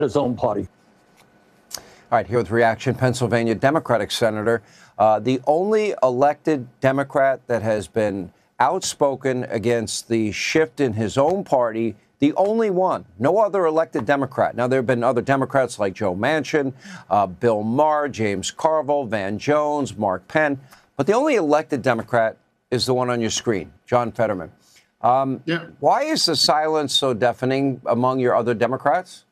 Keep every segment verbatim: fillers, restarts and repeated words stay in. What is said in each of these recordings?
his own party. All right, here with reaction, Pennsylvania Democratic Senator, uh, the only elected Democrat that has been outspoken against the shift in his own party, the only one, no other elected Democrat. Now, there have been other Democrats like Joe Manchin, uh, Bill Maher, James Carville, Van Jones, Mark Penn, but the only elected Democrat is the one on your screen, John Fetterman. Um, yeah. Why is the silence so deafening among your other Democrats?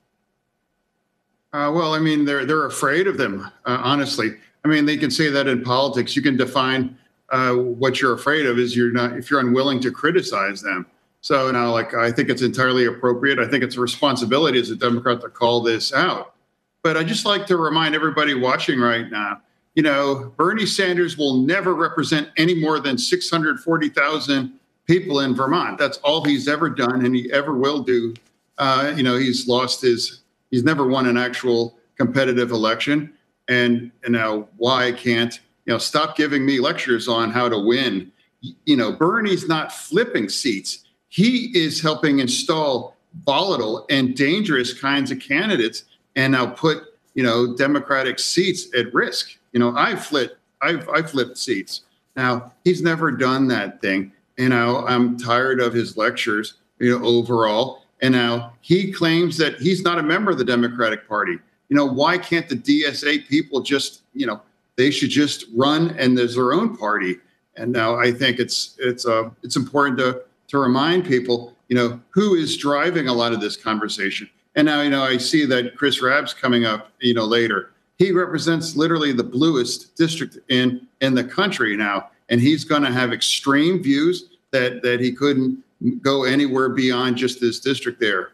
Uh, well, I mean, they're they're afraid of them, uh, honestly. I mean, they can say that in politics. You can define uh, what you're afraid of is you're not if you're unwilling to criticize them. So now, like, I think it's entirely appropriate. I think it's a responsibility as a Democrat to call this out. But I just like to remind everybody watching right now, you know, Bernie Sanders will never represent any more than six hundred forty thousand people in Vermont. That's all he's ever done, and he ever will do. Uh, you know, he's lost his. He's never won an actual competitive election. And, and now why can't, you know, stop giving me lectures on how to win. You know, Bernie's not flipping seats. He is helping install volatile and dangerous kinds of candidates and now put, you know, Democratic seats at risk. You know, I've flipped, I've, I've flipped seats. Now, he's never done that thing. You know, I'm tired of his lectures, you know, overall. And now he claims that he's not a member of the Democratic Party. You know, why can't the D S A people just, you know, they should just run and there's their own party. And now I think it's it's uh, it's important to to remind people, you know, who is driving a lot of this conversation. And now, you know, I see that Chris Rabb's coming up, you know, later. He represents literally the bluest district in in the country now. And he's going to have extreme views that that he couldn't go anywhere beyond just this district there.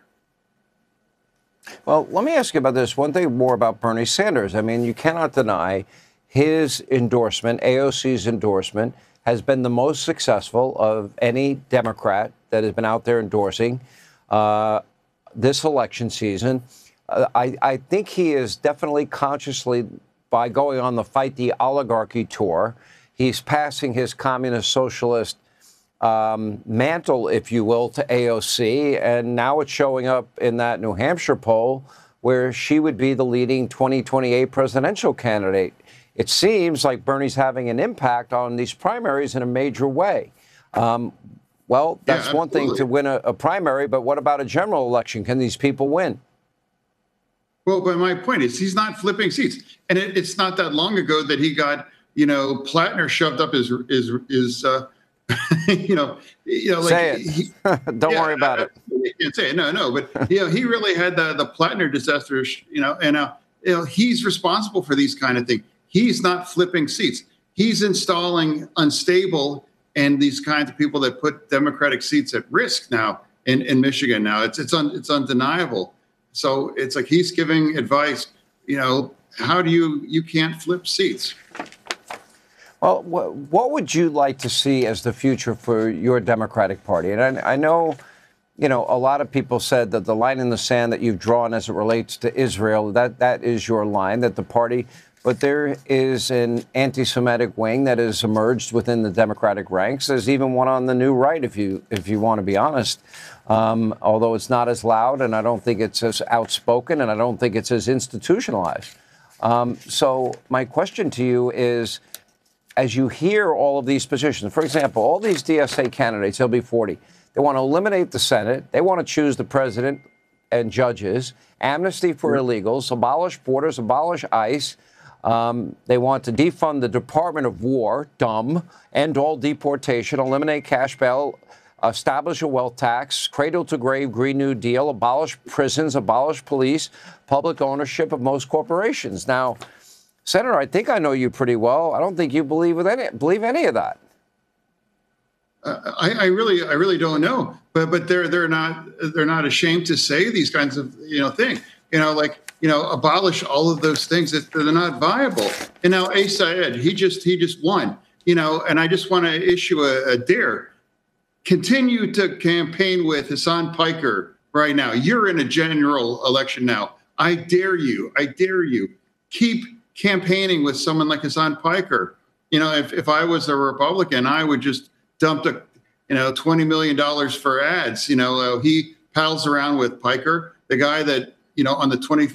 Well, let me ask you about this. One thing more about Bernie Sanders. I mean, you cannot deny his endorsement, A O C's endorsement, has been the most successful of any Democrat that has been out there endorsing uh, this election season. Uh, I, I think he is definitely consciously, by going on the Fight the Oligarchy tour, he's passing his communist socialist Um, mantle, if you will, to A O C, and now it's showing up in that New Hampshire poll where she would be the leading twenty twenty-eight presidential candidate. It seems like Bernie's having an impact on these primaries in a major way. Um, well, that's yeah, one thing to win a, a primary, but what about a general election? Can these people win? Well, but my point is he's not flipping seats. And it, it's not that long ago that he got, you know, Plattner shoved up his, his, his uh, you know, you know, like, say it. He, Don't yeah, worry about I, it. I can't say it. No, no. But, you know, he really had the, the Plattner disaster, you know, and, uh, you know, he's responsible for these kind of things. He's not flipping seats. He's installing unstable and these kinds of people that put Democratic seats at risk now in, in Michigan. Now it's, it's, un, it's undeniable. So it's like he's giving advice, you know, how do you, you can't flip seats. Well, what would you like to see as the future for your Democratic Party? And I, I know, you know, a lot of people said that the line in the sand that you've drawn as it relates to Israel, that that is your line, that the party, but there is an anti-Semitic wing that has emerged within the Democratic ranks. There's even one on the new right, if you if you want to be honest, um, although it's not as loud and I don't think it's as outspoken and I don't think it's as institutionalized. Um, so my question to you is, as you hear all of these positions, for example, all these D S A candidates, there'll be forty. They want to eliminate the Senate. They want to choose the president and judges, amnesty for illegals, abolish borders, abolish ICE. Um, they want to defund the Department of War, dumb, end all deportation, eliminate cash bail, establish a wealth tax, cradle to grave Green New Deal, abolish prisons, abolish police, public ownership of most corporations. Now, Senator, I think I know you pretty well. I don't think you believe with any believe any of that. Uh, I, I really, I really don't know. But but they're they're not they're not ashamed to say these kinds of you know things. You know, like you know, abolish all of those things that they're not viable. And now A. Syed, he just he just won. You know, and I just want to issue a, a dare. Continue to campaign with Hassan Piker right now. You're in a general election now. I dare you. I dare you. Keep campaigning with someone like Hassan Piker. You know, if, if I was a Republican, I would just dump a, you know, twenty million dollars for ads. You know, uh, he pals around with Piker, the guy that you know, on the twenty